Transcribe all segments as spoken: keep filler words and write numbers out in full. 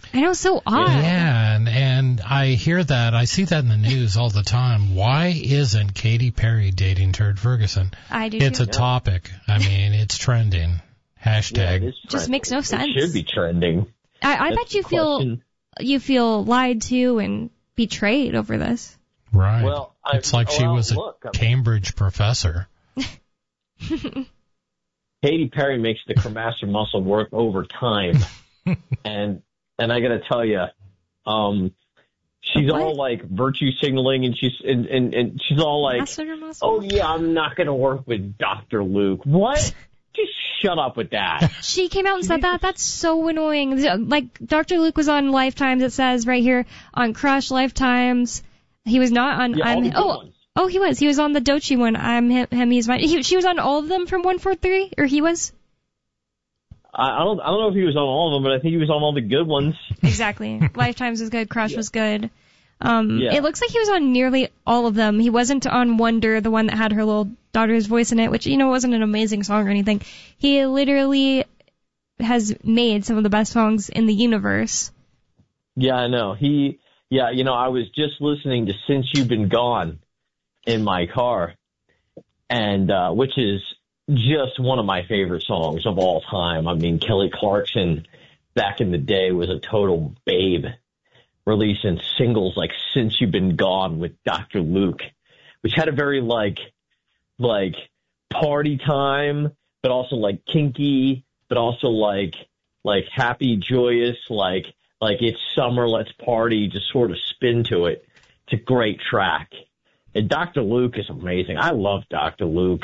I know, so odd. Yeah, and, and I hear that, I see that in the news all the time. Why isn't Katy Perry dating Turd Ferguson? I do It's too. a topic. I mean, it's trending. Hashtag. Yeah, it is Just makes no sense. It should be trending. I, I bet you feel question. you feel lied to and betrayed over this. Right. Well, I, it's like she well, was a look, I mean, Cambridge professor. Katy Perry makes the cremaster muscle work over time, and and I got to tell you, um, she's What? all like virtue signaling, and she's and, and, and she's all like, Masseter muscle? "Oh yeah, I'm not going to work with Doctor Luke." What? Just shut up with that. She came out and said that. That's so annoying. Like, Doctor Luke was on Lifetimes, it says right here, on Crush, Lifetimes. He was not on... Yeah, all I'm, the good oh, ones. oh, he was. He was on the Dochi one. I'm him, him he's mine. He, she was on all of them from one four three? Or he was? I, I don't I don't know if he was on all of them, but I think he was on all the good ones. Exactly. Lifetimes was good. Crush Yeah. was good. Um, Yeah. It looks like he was on nearly all of them. He wasn't on Wonder, the one that had her little daughter's voice in it, which, you know, wasn't an amazing song or anything. He literally has made some of the best songs in the universe. Yeah, I know. He, yeah, you know, I was just listening to Since You've Been Gone in my car, and, uh, which is just one of my favorite songs of all time. I mean, Kelly Clarkson back in the day was a total babe, releasing singles like Since You've Been Gone with Doctor Luke, which had a very like, like party time, but also like kinky, but also like, like happy, joyous, like, like it's summer, let's party, just sort of spin to it. It's a great track. And Doctor Luke is amazing. I love Doctor Luke.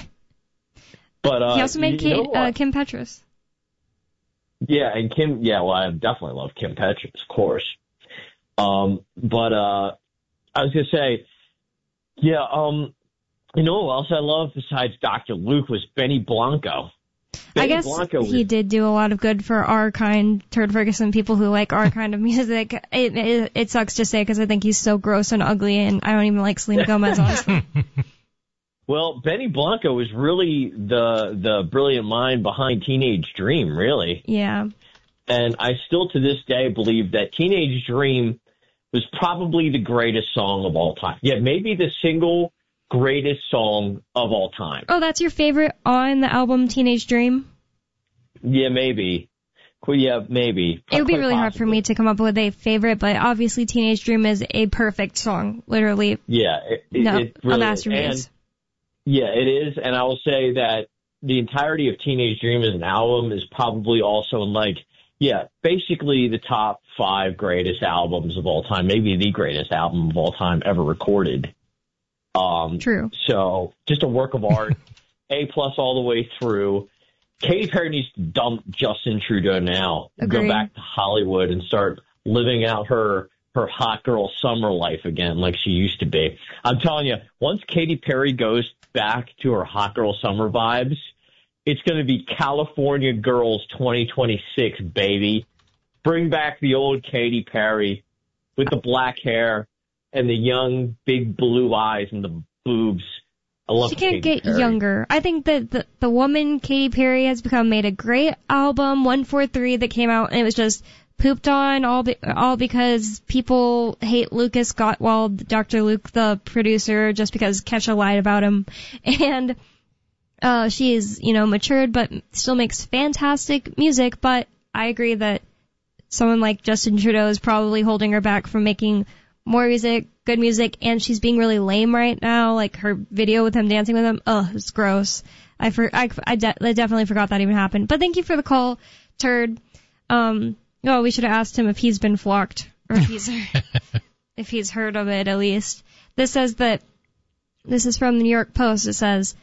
But, uh, He also made you Kate, know what? uh, Kim Petras. Yeah, and Kim, yeah, well, I definitely love Kim Petras, of course. Um, but, uh, I was going to say, yeah, um, you know who else I love besides Doctor Luke was Benny Blanco. Benny I guess Blanco was, he did do a lot of good for our kind, Turd Ferguson, people who like our kind of music. It, it, it sucks to say because I think he's so gross and ugly, and I don't even like Selena Gomez, honestly. well, Benny Blanco was really the, the brilliant mind behind Teenage Dream, really. Yeah. And I still to this day believe that Teenage Dream was probably the greatest song of all time. Yeah, maybe the single greatest song of all time. Oh, that's your favorite on the album Teenage Dream? Yeah, maybe. Well, yeah, maybe. It would be Quite really hard for possibly. me to come up with a favorite, but obviously Teenage Dream is a perfect song. Literally, Yeah, it, it, no, it really a is. masterpiece. And, yeah, it is. And I will say that the entirety of Teenage Dream as an album is probably also in like, yeah, basically the top five greatest albums of all time, maybe the greatest album of all time ever recorded. Um, True. So just a work of art, A plus all the way through. Katy Perry needs to dump Justin Trudeau now, Agreed. go back to Hollywood and start living out her her hot girl summer life again like she used to be. I'm telling you, once Katy Perry goes back to her hot girl summer vibes, it's going to be California Girls twenty twenty-six, baby. Bring back the old Katy Perry with the black hair and the young, big blue eyes and the boobs. I love She can't Katy get Perry. younger. I think that the, the woman Katy Perry has become made a great album, one four three, that came out, and it was just pooped on all be, all because people hate Lucas Gottwald, Doctor Luke, the producer, just because Kesha lied about him. And uh, she is, you know, matured, but still makes fantastic music. But I agree that someone like Justin Trudeau is probably holding her back from making more music, good music, and she's being really lame right now. Like her video with him dancing with him, ugh, it's gross. I for, I, I, de- I definitely forgot that even happened. But thank you for the call, Turd. Um, oh, we should have asked him if he's been flocked, or if he's if he's heard of it at least. This says that this is from the New York Post. It says,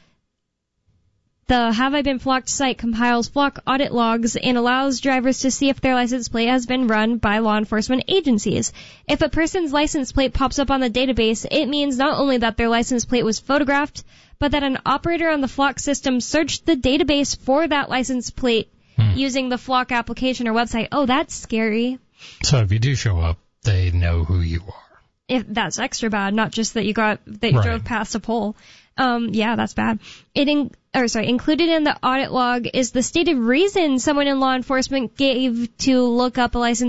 the Have I Been Flocked site compiles flock audit logs and allows drivers to see if their license plate has been run by law enforcement agencies. If a person's license plate pops up on the database, it means not only that their license plate was photographed, but that an operator on the flock system searched the database for that license plate hmm. using the flock application or website. Oh, that's scary. So if you do show up, they know who you are. If that's extra bad, not just that you got that you right. drove past a pole. Um, yeah, that's bad. It in, or sorry, included in the audit log is the stated reason someone in law enforcement gave to look up a license